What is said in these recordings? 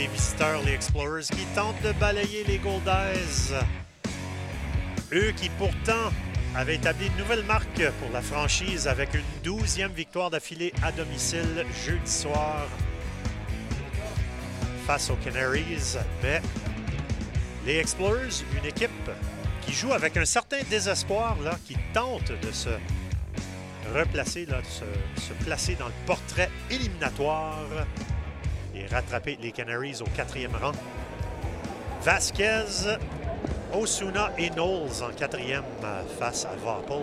visiteurs, les Explorers, qui tentent de balayer les Goldies. Eux qui pourtant avaient établi une nouvelle marque pour la franchise avec une 12e victoire d'affilée à domicile jeudi soir face aux Canaries. Mais les Explorers, une équipe qui joue avec un certain désespoir, là, qui tente de se replacer, là, de se placer dans le portrait éliminatoire et rattraper les Canaries au 4e rang. Vasquez, Osuna et Knowles en 4e face à Vapol.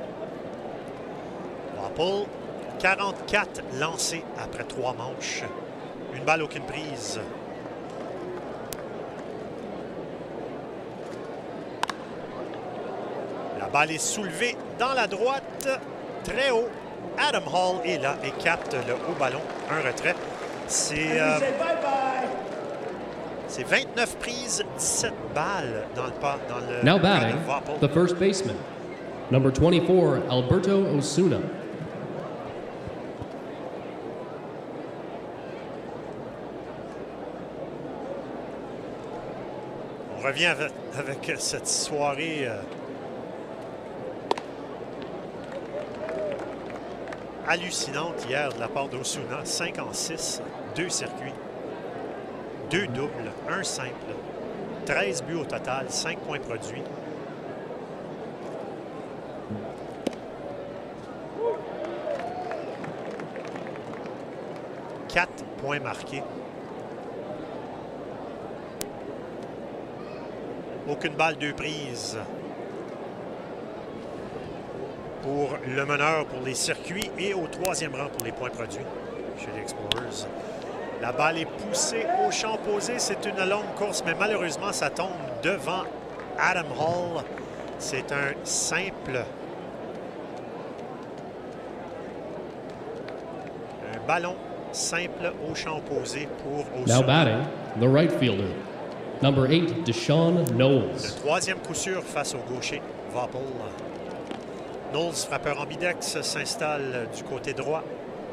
Vapol, 44 lancés après 3 manches. Une balle, aucune prise. La balle est soulevée dans la droite, très haut. Adam Hall est là et capte le haut ballon. Un retrait. C'est 29 prises, 17 balles dans le Now batting, the first baseman, number 24, Alberto Osuna. On revient avec cette soirée hallucinante hier de la part d'Osuna. 5 en 6, 2 circuits, 2 doubles, 1 simple, 13 buts au total, 5 points produits. « 4 points marqués. Aucune balle, 2 prises pour le meneur pour les circuits et au 3e rang pour les points produits chez les Explorers. La balle est poussée au champ opposé. C'est une longue course, mais malheureusement, ça tombe devant Adam Hall. C'est un simple. Un ballon simple au champ opposé pour Osuna. Now batting, the right fielder, number 8, Deshaun Knowles. Le 3e coup sûr face au gaucher, Vapol. Knowles, frappeur ambidex, s'installe du côté droit.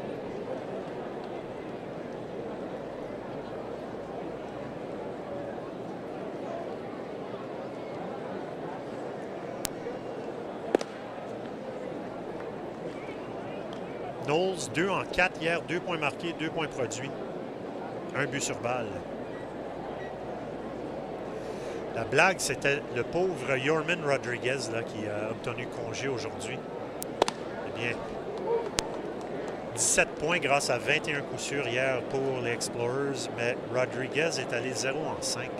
Knowles, 2 en 4 hier, 2 points marqués, 2 points produits. 1 but sur balle. La blague, c'était le pauvre Yorman Rodriguez là, qui a obtenu congé aujourd'hui. Eh bien, 17 points grâce à 21 coups sûrs hier pour les Explorers, mais Rodriguez est allé 0 en 5.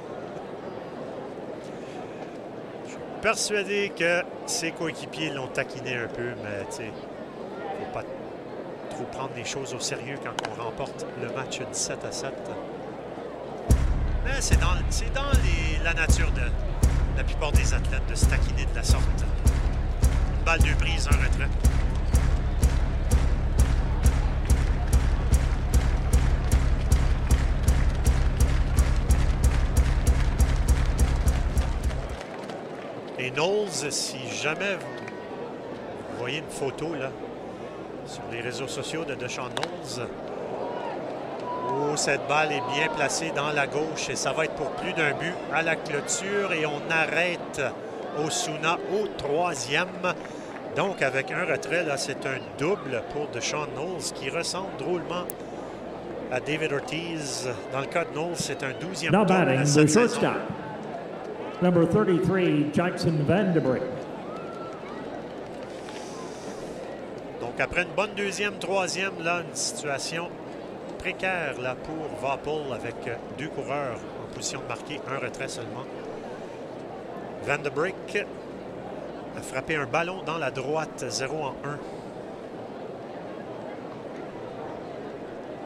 Je suis persuadé que ses coéquipiers l'ont taquiné un peu, mais tu sais, il ne faut pas trop prendre les choses au sérieux quand on remporte le match 17-7. Mais c'est dans la nature de la plupart des athlètes de se taquiner de la sorte. Une balle, 2 prises, un retrait. Et Knowles, si jamais vous voyez une photo là, sur les réseaux sociaux de Deshaun Knowles, oh, cette balle est bien placée dans la gauche et ça va être pour plus d'un but à la clôture et on arrête Osuna au 3e. Donc avec un retrait, là, c'est un double pour Deshaun Knowles qui ressemble drôlement à David Ortiz. Dans le cas de Knowles, c'est un 12e Now double batting, cette the saison. shortstop, number 33, Jackson Vanderbrink. Donc après une bonne 2e, 3e, là, une situation précaire là, pour Vapol avec 2 coureurs en position de marquer, un retrait seulement. Vanderbrink a frappé un ballon dans la droite, 0 en 1.